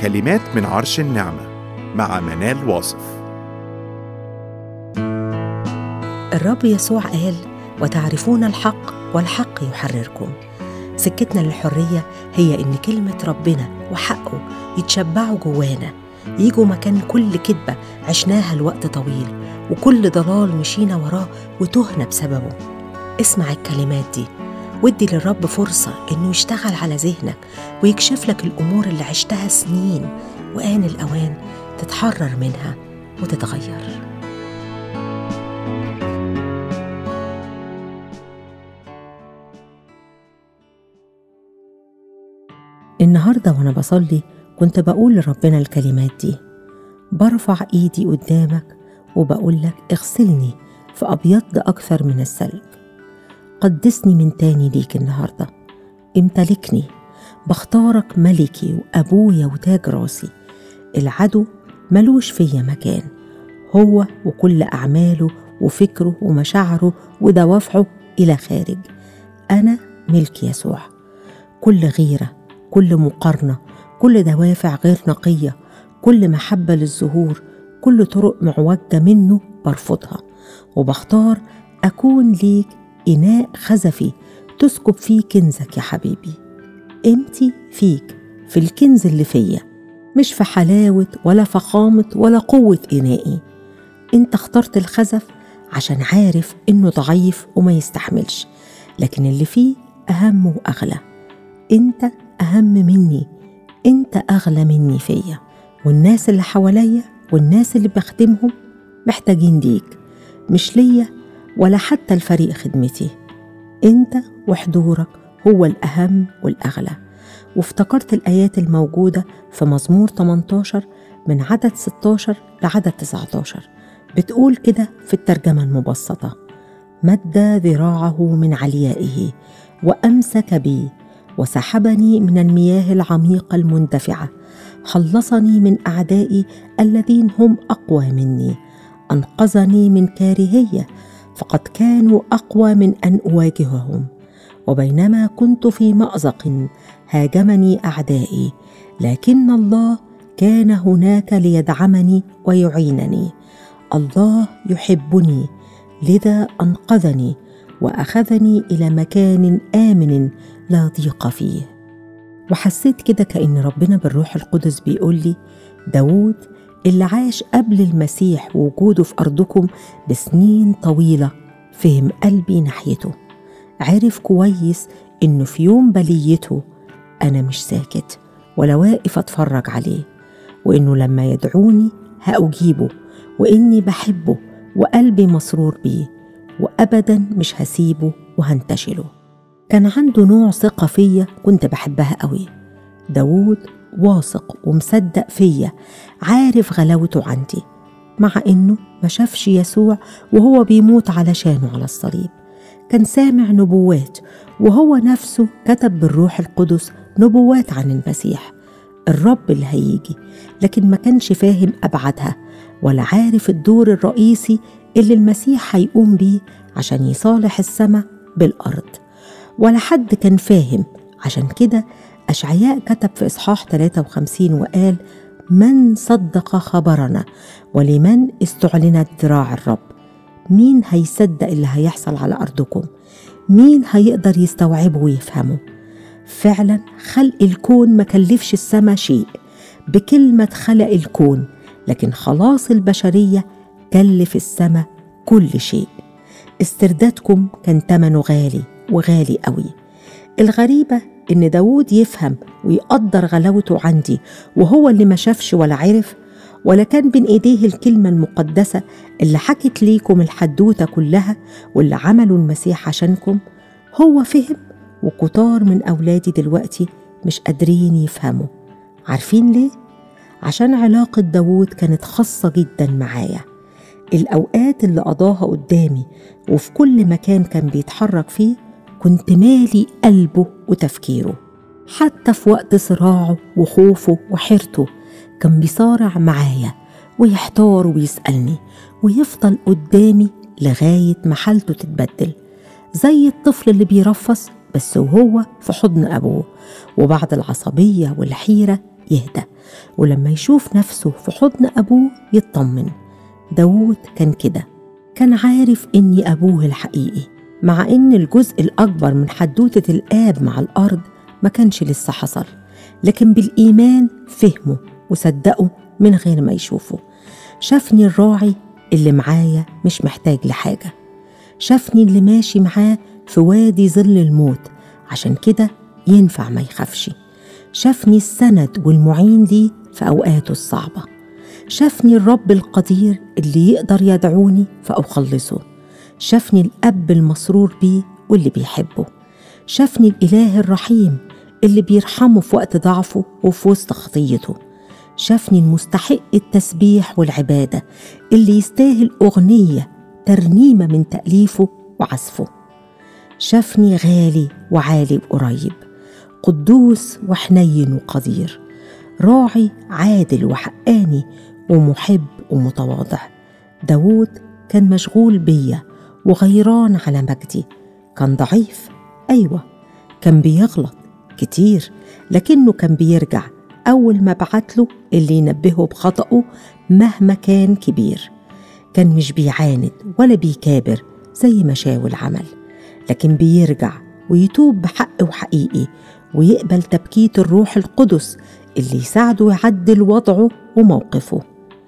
كلمات من عرش النعمة مع منال واصف. الرب يسوع قال: وتعرفون الحق والحق يحرركم. سكتنا للحرية هي إن كلمة ربنا وحقه يتشبعوا جوانا، يجوا مكان كل كذبة عشناها لوقت طويل وكل ضلال مشينا وراه وتهنا بسببه. اسمع الكلمات دي وادي للرب فرصة إنه يشتغل على ذهنك ويكشف لك الأمور اللي عشتها سنين، وآن الأوان تتحرر منها وتتغير. النهاردة وأنا بصلي كنت بقول لربنا الكلمات دي: برفع إيدي قدامك وبقول لك اغسلني فأبيض أكثر من الثلج. قدسني من تاني ليك النهاردة، امتلكني، بختارك ملكي وأبويا وتاج راسي. العدو ملوش فيا مكان، هو وكل أعماله وفكره ومشاعره ودوافعه إلى خارج. أنا ملك يسوع. كل غيرة، كل مقارنة، كل دوافع غير نقية، كل محبة للظهور، كل طرق معوجة منه برفضها، وبختار أكون ليك إناء خزفي تسكب فيه كنزك يا حبيبي. قيمتي فيك، في الكنز اللي فيا، مش في حلاوة ولا فخامة ولا قوة إنائي. انت اخترت الخزف عشان عارف إنه ضعيف وما يستحملش، لكن اللي فيه أهم وأغلى. انت أهم مني، انت أغلى مني فيا، والناس اللي حواليا والناس اللي بخدمهم محتاجين ليك، مش ليا ولا حتى الفريق خدمتي. انت وحضورك هو الأهم والأغلى. وافتكرت الآيات الموجودة في مزمور 18 من عدد 16 لعدد 19، بتقول كده في الترجمة المبسطة: مد ذراعه من عليائه وأمسك بي وسحبني من المياه العميقة المندفعة، خلصني من أعدائي الذين هم أقوى مني، أنقذني من كارهية فقد كانوا أقوى من أن أواجههم. وبينما كنت في مأزق هاجمني أعدائي، لكن الله كان هناك ليدعمني ويعينني. الله يحبني، لذا أنقذني وأخذني إلى مكان آمن لا ضيق فيه. وحسيت كده كأن ربنا بالروح القدس بيقول لي: داود اللي عاش قبل المسيح ووجوده في أرضكم بسنين طويلة فهم قلبي ناحيته، عرف كويس إنه في يوم بليته أنا مش ساكت ولا واقف أتفرج عليه، وإنه لما يدعوني هأجيبه، وإني بحبه وقلبي مسرور بيه، وأبدا مش هسيبه وهنتشله. كان عنده نوع ثقة فيا كنت بحبها قوي. داود واثق ومصدق فيا، عارف غلاوته عندي، مع إنه ما شافش يسوع وهو بيموت علشانه على الصليب. كان سامع نبوات، وهو نفسه كتب بالروح القدس نبوات عن المسيح، الرب اللي هيجي، لكن ما كانش فاهم أبعادها ولا عارف الدور الرئيسي اللي المسيح هيقوم بيه عشان يصالح السماء بالأرض، ولا حد كان فاهم. عشان كده أشعياء كتب في إصحاح 53 وقال: من صدق خبرنا ولمن استعلنت ذراع الرب؟ مين هيصدق اللي هيحصل على أرضكم؟ مين هيقدر يستوعبه ويفهمه؟ فعلا خلق الكون ما كلفش السما شيء، بكلمة خلق الكون، لكن خلاص البشرية كلف السما كل شيء. استردادكم كان تمنه غالي وغالي قوي. الغريبة إن داود يفهم ويقدر غلاوته عندي وهو اللي ما شافش ولا عرف، ولا كان بين إيديه الكلمة المقدسة اللي حكت ليكم الحدوتة كلها واللي عملوا المسيح عشانكم. هو فهم، وكتار من أولادي دلوقتي مش قادرين يفهموا. عارفين ليه؟ عشان علاقة داود كانت خاصة جدا معايا. الأوقات اللي قضاها قدامي وفي كل مكان كان بيتحرك فيه كنت مالي قلبه وتفكيره. حتى في وقت صراعه وخوفه وحيرته كان بيصارع معايا ويحتار ويسألني ويفضل قدامي لغاية ما حالته تتبدل، زي الطفل اللي بيرفص بس وهو في حضن أبوه، وبعد العصبية والحيرة يهدى ولما يشوف نفسه في حضن أبوه يطمن. داود كان كده، كان عارف إني أبوه الحقيقي، مع إن الجزء الأكبر من حدوتة الآب مع الأرض ما كانش لسه حصل، لكن بالإيمان فهمه وصدقه من غير ما يشوفه. شافني الراعي اللي معايا مش محتاج لحاجة، شافني اللي ماشي معاه في وادي ظل الموت، عشان كده ينفع ما يخافش. شافني السند والمعين لي في أوقاته الصعبة. شافني الرب القدير اللي يقدر يدعوني فأخلصه. شافني الأب المسرور بيه واللي بيحبه. شافني الإله الرحيم اللي بيرحمه في وقت ضعفه وفي وسط خطيته. شافني المستحق التسبيح والعبادة اللي يستاهل أغنية ترنيمة من تأليفه وعزفه. شافني غالي وعالي وقريب، قدوس وحنين وقدير، راعي عادل وحقاني ومحب ومتواضع. داود كان مشغول بيا وغيران على مجدي. كان ضعيف، أيوة، كان بيغلط كتير، لكنه كان بيرجع أول ما بعتله اللي ينبهه بخطأه مهما كان كبير. كان مش بيعاند ولا بيكابر زي ما شاول عمل، لكن بيرجع ويتوب بحق وحقيقي ويقبل تبكيت الروح القدس اللي يساعده يعدل وضعه وموقفه،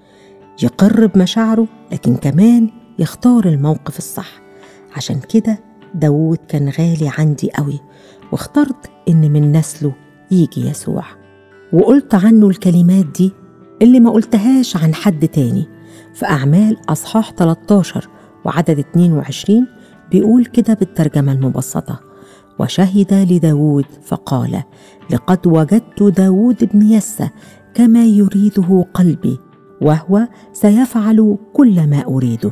يقر بمشاعره، لكن كمان يختار الموقف الصح. عشان كده داود كان غالي عندي قوي، واخترت إن من نسله يجي يسوع. وقلت عنه الكلمات دي اللي ما قلتهاش عن حد تاني. في أعمال أصحاح 13 وعدد 22 بيقول كده بالترجمة المبسطة: وشهد لداود فقال: لقد وجدت داود بن يسى كما يريده قلبي، وهو سيفعل كل ما أريده.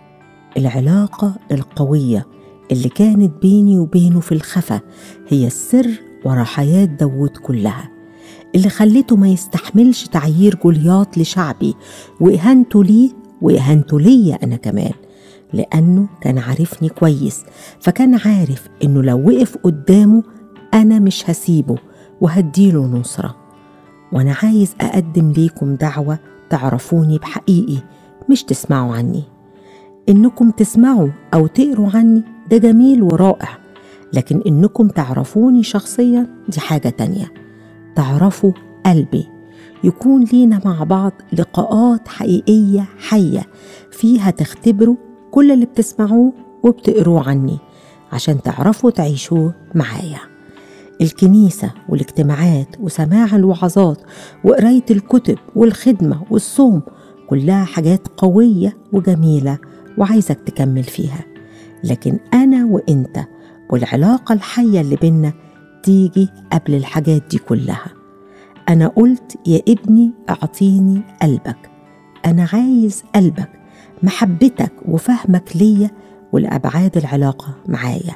العلاقة القوية اللي كانت بيني وبينه في الخفا هي السر ورا حياة داود كلها، اللي خلته ما يستحملش تعيير جولياط لشعبي وإهانته ليه وإهانته ليا أنا كمان، لأنه كان عارفني كويس، فكان عارف إنه لو وقف قدامه أنا مش هسيبه وهديله نصرة. وأنا عايز أقدم ليكم دعوة تعرفوني بحقيقي، مش تسمعوا عني. إنكم تسمعوا أو تقروا عني ده جميل ورائع، لكن إنكم تعرفوني شخصيا دي حاجة تانية. تعرفوا قلبي، يكون لينا مع بعض لقاءات حقيقية حية فيها تختبروا كل اللي بتسمعوه وبتقروه عني عشان تعرفوا تعيشوه معايا. الكنيسة والاجتماعات وسماع الوعظات وقراية الكتب والخدمة والصوم كلها حاجات قوية وجميلة وعايزك تكمل فيها، لكن أنا وإنت والعلاقة الحية اللي بينا تيجي قبل الحاجات دي كلها. أنا قلت يا ابني اعطيني قلبك، أنا عايز قلبك، محبتك وفهمك ليا ولأبعاد العلاقة معايا.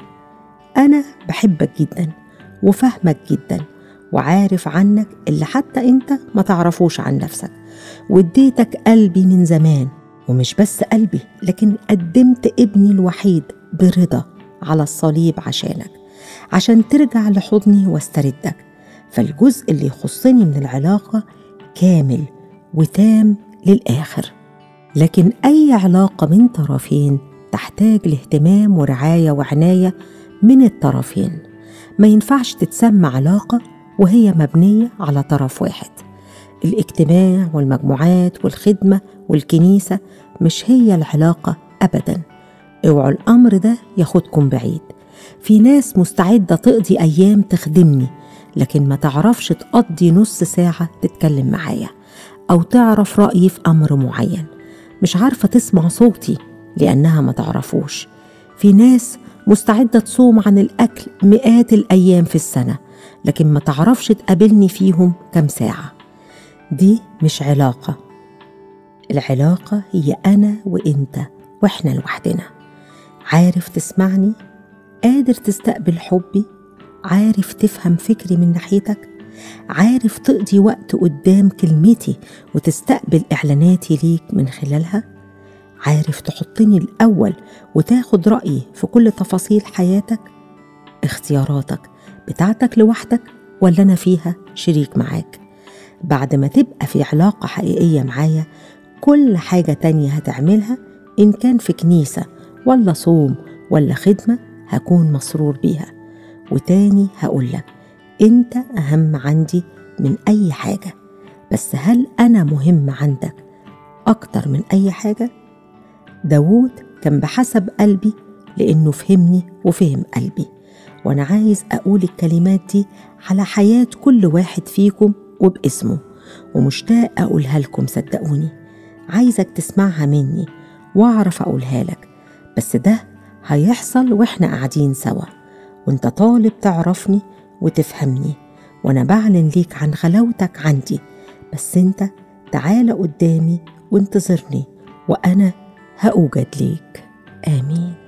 أنا بحبك جدا وفهمك جدا وعارف عنك اللي حتى أنت ما تعرفوش عن نفسك، واديتك قلبي من زمان، ومش بس قلبي لكن قدمت ابني الوحيد برضا على الصليب عشانك، عشان ترجع لحضني واستردك. فالجزء اللي يخصني من العلاقة كامل وتام للآخر. لكن أي علاقة من طرفين تحتاج لاهتمام ورعاية وعناية من الطرفين. ما ينفعش تتسمى علاقة وهي مبنية على طرف واحد. الاجتماع والمجموعات والخدمة والكنيسة مش هي العلاقة أبدا. اوعوا الأمر ده ياخدكم بعيد. في ناس مستعدة تقضي أيام تخدمني، لكن ما تعرفش تقضي نص ساعة تتكلم معايا أو تعرف رأيي في أمر معين. مش عارفة تسمع صوتي لأنها ما تعرفوش. في ناس مستعدة تصوم عن الأكل مئات الأيام في السنة، لكن ما تعرفش تقابلني فيهم كم ساعة. دي مش علاقة. العلاقة هي أنا وإنت وإحنا لوحدنا. عارف تسمعني؟ قادر تستقبل حبي؟ عارف تفهم فكري من ناحيتك؟ عارف تقضي وقت قدام كلمتي وتستقبل إعلاناتي ليك من خلالها؟ عارف تحطني الأول وتاخد رأيي في كل تفاصيل حياتك؟ اختياراتك بتاعتك لوحدك ولا أنا فيها شريك معاك؟ بعد ما تبقى في علاقة حقيقية معايا، كل حاجة تانية هتعملها إن كان في كنيسة ولا صوم ولا خدمة هكون مسرور بيها. وتاني هقولك، أنت أهم عندي من أي حاجة، بس هل أنا مهم عندك أكتر من أي حاجة؟ داود كان بحسب قلبي لأنه فهمني وفهم قلبي، وأنا عايز أقول الكلمات دي على حياة كل واحد فيكم وباسمه، ومشتاق أقولها لكم. صدقوني عايزك تسمعها مني وأعرف أقولها لك، بس ده هيحصل وإحنا قاعدين سوا، وإنت طالب تعرفني وتفهمني، وأنا بعلن ليك عن غلاوتك عندي، بس إنت تعال قدامي وانتظرني وأنا هأوجد ليك. آمين.